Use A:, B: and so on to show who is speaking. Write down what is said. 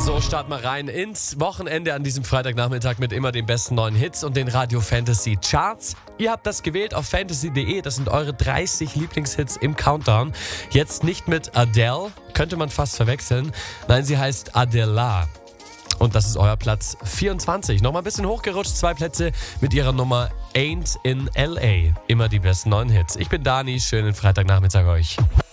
A: So, starten wir rein ins Wochenende an diesem Freitagnachmittag mit immer den besten neuen Hits und den Radio Fantasy Charts. Ihr habt das gewählt auf fantasy.de. Das sind eure 30 Lieblingshits im Countdown. Jetzt nicht mit Adele, könnte man fast verwechseln. Nein, sie heißt Adela. Und das ist euer Platz 24. Nochmal ein bisschen hochgerutscht, 2 Plätze mit ihrer Nummer Ain't in L.A. Immer die besten neuen Hits. Ich bin Dani, schönen Freitagnachmittag euch.